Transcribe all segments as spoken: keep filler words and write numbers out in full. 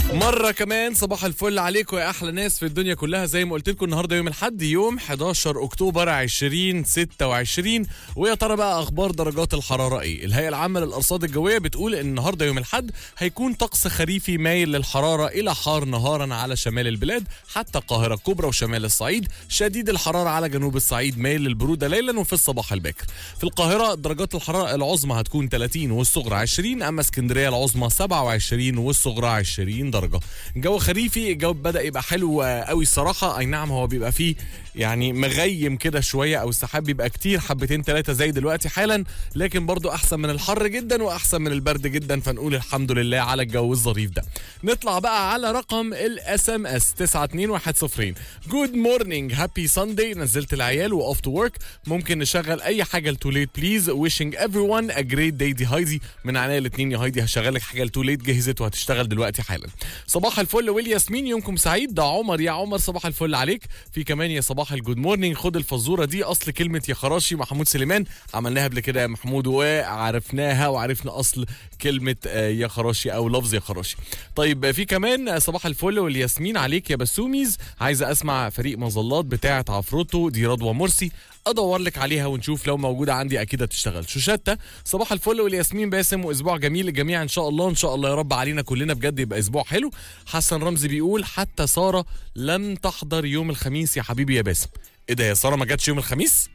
مرة كمان صباح الفل عليكم يا أحلى ناس في الدنيا كلها. زي ما قلت لكم النهاردة يوم الأحد يوم حداشر أكتوبر ألفين وستة وعشرين. ويا ترى بقى أخبار درجات الحرارة إيه؟ الهيئة العامة للأرصاد الجوية بتقول إن النهاردة يوم الأحد هيكون طقس خريفي مايل للحرارة إلى حار نهارا على شمال البلاد حتى القاهرة الكبرى وشمال الصعيد، شديد الحرارة على جنوب الصعيد، مايل للبرودة ليلا وفي الصباح الباكر. في القاهرة درجات الحرارة العظمى هتكون ثلاثين والصغرى عشرين، أما اسكندرية العظمى سبعة وعشرين والصغرى عشرين درجة. جو خريفي، الجو بدأ يبقى حلو قوي الصراحة. اي نعم هو بيبقى فيه يعني مغيم كده شوية او السحاب بيبقى كتير حبتين ثلاثة زي دلوقتي حالا، لكن برضو احسن من الحر جدا واحسن من البرد جدا، فنقول الحمد لله على الجو الظريف ده. نطلع بقى على رقم الاس ام اس تسعة اتنين واحد صفر. جود مورنينج هابي ساندي، نزلت العيال واوف تو ورك، ممكن نشغل اي حاجة لتو ليت بليز، ويشنج ايفري ون ا جريت داي دي هايدي. من عينيا الاثنين يا هايدي، هشغل لك حاجة لتو ليت جهزت وهتشتغل دلوقتي حالا. صباح الفل والياسمين، يومكم سعيد. ده عمر، يا عمر صباح الفل عليك. في كمان يا صباح الجود مورنينج، خد الفزوره دي، اصل كلمه يا خراشي محمود سليمان، عملناها قبل كده يا محمود وعرفناها وعرفنا اصل كلمه يا خراشي او لفظ يا خراشي. طيب في كمان صباح الفل والياسمين عليك يا بسوميز، عايزه اسمع فريق مظلات بتاعه عفروتو دي رضوى مرسي، ادور لك عليها ونشوف لو موجوده عندي اكيد هتشتغل. شوشتة صباح الفل والياسمين باسم، واسبوع جميل للجميع ان شاء الله، ان شاء الله يا رب علينا كلنا بجد يبقى اسبوع حلو. حسن رمزي بيقول حتى ساره لم تحضر يوم الخميس يا حبيبي يا باسم. ايه ده، يا ساره ما جاتش يوم الخميس؟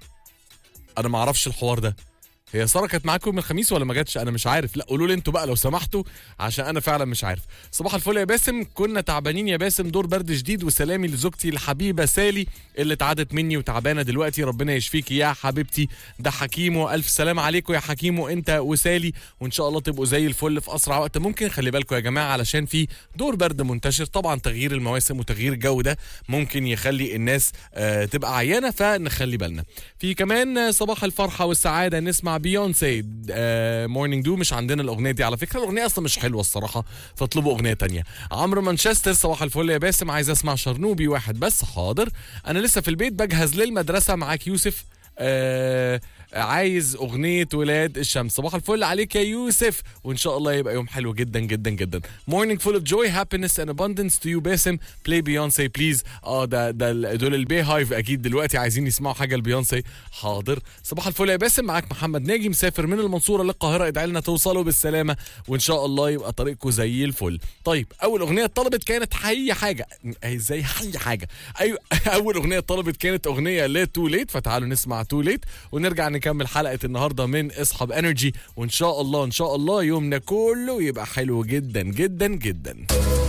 انا ما اعرفش الحوار ده. هي ساره كانت معاكم يوم الخميس ولا ما جاتش؟ انا مش عارف، لا قولوا لي انتوا بقى لو سمحتوا عشان انا فعلا مش عارف. صباح الفل يا باسم، كنا تعبانين يا باسم، دور برد شديد، وسلامي لزوجتي الحبيبه سالي اللي اتعدت مني وتعبانه دلوقتي، ربنا يشفيكي يا حبيبتي. ده حكيمو، الف سلام عليكم يا حكيمو انت وسالي، وان شاء الله تبقوا زي الفل في اسرع وقت ممكن. خلي بالكم يا جماعه علشان في دور برد منتشر، طبعا تغيير المواسم وتغيير الجو ده ممكن يخلي الناس آه تبقى عيانه، فنخلي بالنا. في كمان صباح الفرحه والسعاده، نسمع بيونسي مورنينج دو. مش عندنا الاغنيه دي على فكره، الاغنيه اصلا مش حلوه الصراحه، فاطلبوا اغنيه تانية. عمرو مانشستر صباح الفل يا باسم، عايز اسمع شرنوبي واحد بس. حاضر، انا لسه في البيت بجهز للمدرسه. معاك يوسف، آه عايز اغنيه ولاد الشمس. صباح الفل عليك يا يوسف، وان شاء الله يبقى يوم حلو جدا جدا جدا. morning full of joy happiness and abundance to you باسم. play Beyonce please. اه ده ده دول البي هايف اكيد دلوقتي عايزين يسمعوا حاجه لبيونسي. حاضر، صباح الفل يا باسم. معاك محمد ناجي مسافر من المنصوره للقاهره، ادعي لنا توصلوا بالسلامه وان شاء الله يبقى طريقكم زي الفل. طيب اول اغنيه طلبت كانت حي حاجه، ازاي حي حاجه؟ ايوه اول اغنيه طلبت كانت اغنيه لتو ليت، فتعالوا نسمع تو ليت ونرجع نكمل حلقة النهاردة من اصحاب انرجي، وان شاء الله ان شاء الله يومنا كله يبقى حلو جدا جدا جدا.